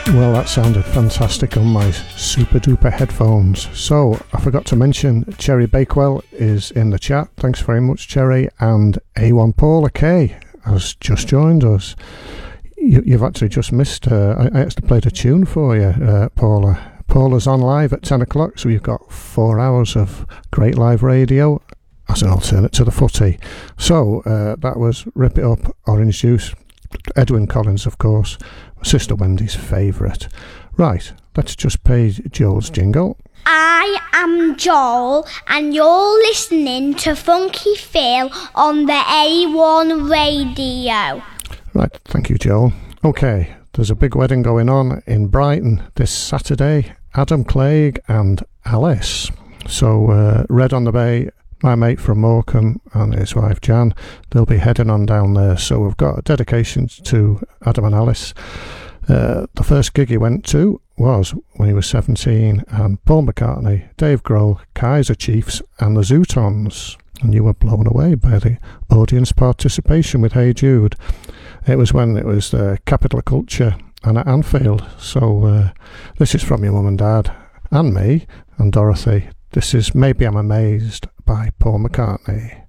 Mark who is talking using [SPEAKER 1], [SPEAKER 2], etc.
[SPEAKER 1] Well, that sounded fantastic on my super duper headphones. So, I forgot to mention Cherry Bakewell is in the chat. Thanks very much, Cherry. And A1 Paula K has just joined us. You've actually just missed I actually played a tune for you, Paula. Paula's on live at 10 o'clock, so you've got 4 hours of great live radio as an alternate to the footy. So, that was Rip It Up, Orange Juice, Edwyn Collins, of course, Sister Wendy's favourite. Right, let's just play Joel's jingle.
[SPEAKER 2] I am Joel, and you're listening to Funky Phil on the A1 radio.
[SPEAKER 1] Right, thank you, Joel. Okay, there's a big wedding going on in Brighton this Saturday. Adam Clegg and Alice. So, Red on the Bay, my mate from Morecambe and his wife Jan, they'll be heading on down there. So we've got dedications to Adam and Alice. The first gig he went to was when he was 17, and Paul McCartney, Dave Grohl, Kaiser Chiefs and the Zootons. And you were blown away by the audience participation with Hey Jude. It was when it was the Capital of Culture and at Anfield. So this is from your mum and dad and me and Dorothy. This is Maybe I'm Amazed by Paul McCartney.